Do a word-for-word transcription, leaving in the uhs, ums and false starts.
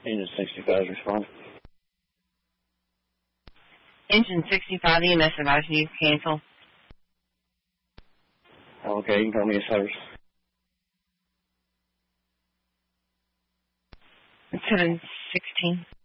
Engine sixty-five is responding. Engine sixty-five, E M S advising you cancel. Okay, you can call me a service. seven sixteen.